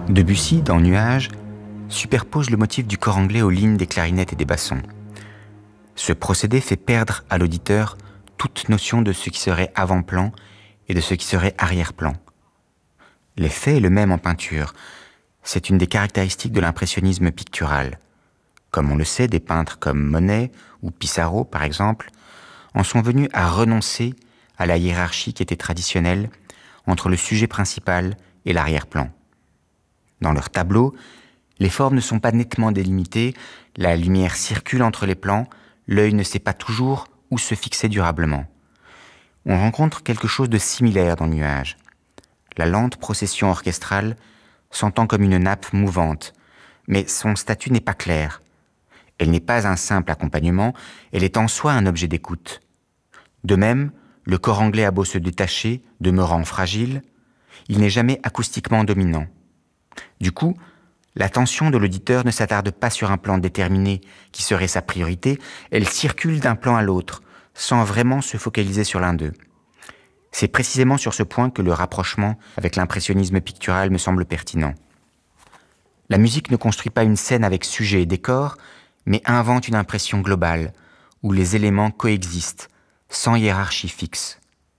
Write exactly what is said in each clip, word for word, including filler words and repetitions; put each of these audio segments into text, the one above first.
Debussy, dans Nuages, superpose le motif du cor anglais aux lignes des clarinettes et des bassons. Ce procédé fait perdre à l'auditeur toute notion de ce qui serait avant-plan et de ce qui serait arrière-plan. L'effet est le même en peinture. C'est une des caractéristiques de l'impressionnisme pictural. Comme on le sait, des peintres comme Monet ou Pissarro, par exemple, en sont venus à renoncer à la hiérarchie qui était traditionnelle entre le sujet principal et l'arrière-plan. Dans leurs tableaux, les formes ne sont pas nettement délimitées, la lumière circule entre les plans, l'œil ne sait pas toujours où se fixer durablement. On rencontre quelque chose de similaire dans Nuages. La lente procession orchestrale s'entend comme une nappe mouvante, mais son statut n'est pas clair. Elle n'est pas un simple accompagnement, elle est en soi un objet d'écoute. De même, le cor anglais a beau se détacher, demeurant fragile, il n'est jamais acoustiquement dominant. Du coup, l'attention de l'auditeur ne s'attarde pas sur un plan déterminé qui serait sa priorité, elle circule d'un plan à l'autre, sans vraiment se focaliser sur l'un d'eux. C'est précisément sur ce point que le rapprochement avec l'impressionnisme pictural me semble pertinent. La musique ne construit pas une scène avec sujet et décor, mais invente une impression globale, où les éléments coexistent, sans hiérarchie fixe.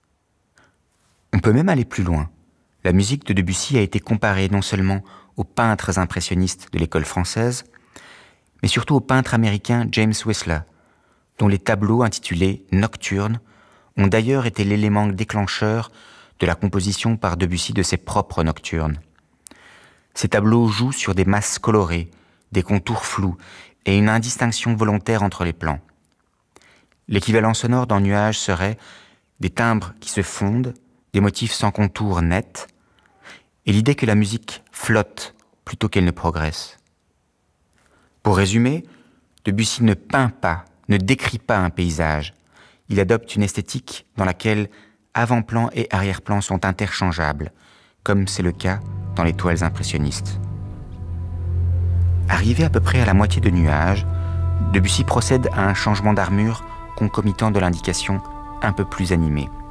On peut même aller plus loin. La musique de Debussy a été comparée non seulement aux peintres impressionnistes de l'école française, mais surtout au peintre américain James Whistler, dont les tableaux intitulés « Nocturnes » ont d'ailleurs été l'élément déclencheur de la composition par Debussy de ses propres nocturnes. Ces tableaux jouent sur des masses colorées, des contours flous et une indistinction volontaire entre les plans. L'équivalent sonore dans Nuages serait des timbres qui se fondent, des motifs sans contour net, et l'idée que la musique flotte plutôt qu'elle ne progresse. Pour résumer, Debussy ne peint pas, ne décrit pas un paysage. Il adopte une esthétique dans laquelle avant-plan et arrière-plan sont interchangeables, comme c'est le cas dans les toiles impressionnistes. Arrivé à peu près à la moitié de Nuages, Debussy procède à un changement d'armure concomitant de l'indication un peu plus animée.